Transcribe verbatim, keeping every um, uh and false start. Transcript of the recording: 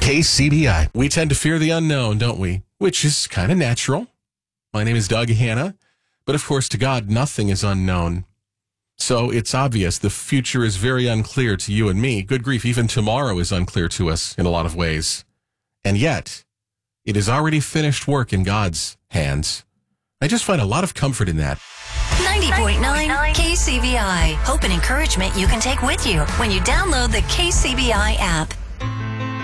K C B I. We tend to fear the unknown, don't we? Which is kind of natural. My name is Doug Hanna, but of course, to God, nothing is unknown. So it's obvious the future is very unclear to you and me. Good grief, even tomorrow is unclear to us in a lot of ways. And yet, it is already finished work in God's hands. I just find a lot of comfort in that. ninety point nine K C B I. Hope and encouragement you can take with you when you download the K C B I app.